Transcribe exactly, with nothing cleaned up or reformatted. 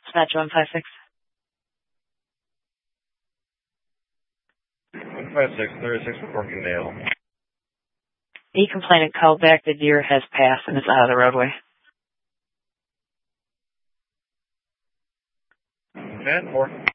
Dispatch one five six. one five six, thirty-six with Workingdale. The complainant called back. The deer has passed and is out of the roadway. ten four.